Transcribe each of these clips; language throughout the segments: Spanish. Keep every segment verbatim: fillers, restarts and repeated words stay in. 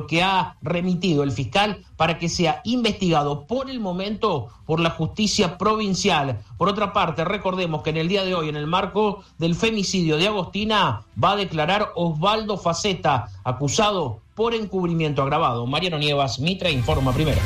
lo que ha remitido el fiscal para que sea investigado por el momento por la justicia provincial. Por otra parte, recordemos que en el día de hoy, en el marco del femicidio de Agostina, va a declarar Osvaldo Faceta, acusado por encubrimiento agravado. Mariano Nievas, Mitre Informa Primero.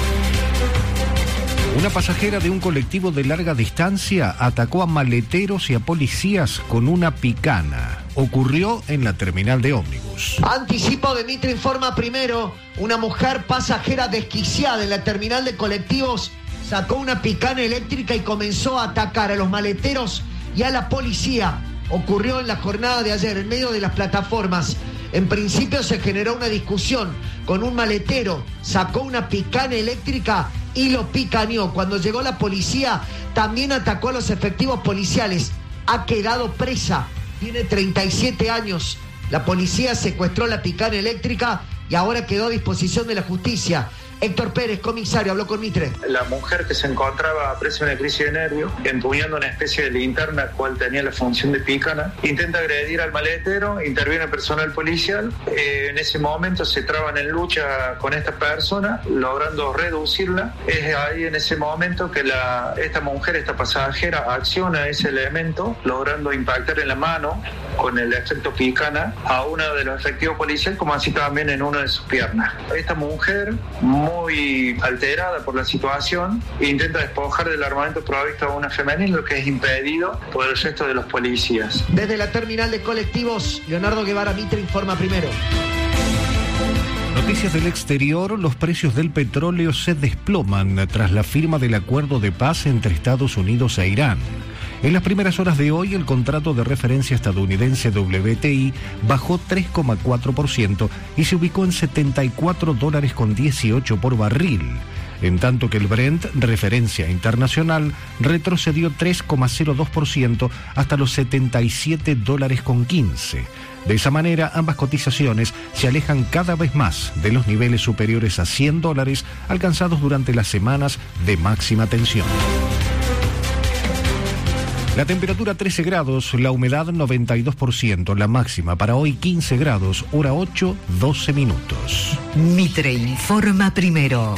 Una pasajera de un colectivo de larga distancia atacó a maleteros y a policías con una picana. Ocurrió en la terminal de ómnibus. Anticipo de Mitre Informa Primero. Una mujer pasajera desquiciada en la terminal de colectivos sacó una picana eléctrica y comenzó a atacar a los maleteros y a la policía. Ocurrió en la jornada de ayer, en medio de las plataformas. En principio se generó una discusión con un maletero, sacó una picana eléctrica y lo picaneó. Cuando llegó la policía, también atacó a los efectivos policiales. Ha quedado presa, tiene treinta y siete años. La policía secuestró la picana eléctrica y ahora quedó a disposición de la justicia. Héctor Pérez, comisario, habló con Mitre. La mujer que se encontraba presa en una crisis de nervios, empuñando una especie de linterna, cual tenía la función de picana, intenta agredir al maletero, interviene personal policial. Eh, en ese momento se traban en lucha con esta persona, logrando reducirla. Es ahí en ese momento que la, esta mujer, esta pasajera, acciona ese elemento, logrando impactar en la mano con el efecto picana a uno de los efectivos policiales, como así también en una de sus piernas. Esta mujer, muy alterada por la situación, intenta despojar del armamento provisto a una femenina, lo que es impedido por el resto de los policías. Desde la terminal de colectivos, Leonardo Guevara, Mitre Informa Primero. Noticias del exterior: los precios del petróleo se desploman tras la firma del acuerdo de paz entre Estados Unidos e Irán. En las primeras horas de hoy, el contrato de referencia estadounidense W T I bajó tres coma cuatro por ciento y se ubicó en setenta y cuatro dólares con dieciocho por barril, en tanto que el Brent, referencia internacional, retrocedió tres coma cero dos por ciento hasta los setenta y siete dólares con quince. De esa manera, ambas cotizaciones se alejan cada vez más de los niveles superiores a cien dólares alcanzados durante las semanas de máxima tensión. La temperatura trece grados, la humedad noventa y dos por ciento, la máxima para hoy quince grados, hora ocho, doce minutos. Mitre Informa Primero.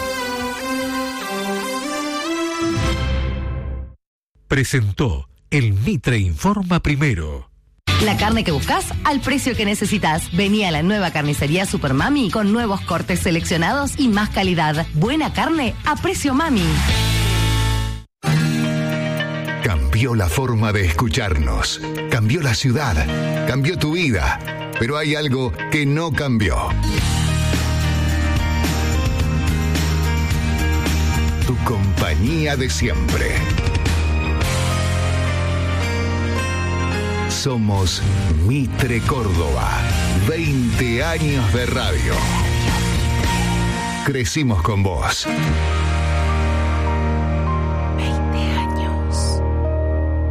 Presentó el Mitre Informa Primero. La carne que buscas al precio que necesitas. Vení a la nueva carnicería Super Mami con nuevos cortes seleccionados y más calidad. Buena carne a precio Mami. Cambió la forma de escucharnos, cambió la ciudad, cambió tu vida, pero hay algo que no cambió. Tu compañía de siempre. Somos Mitre Córdoba, veinte años de radio. Crecimos con vos.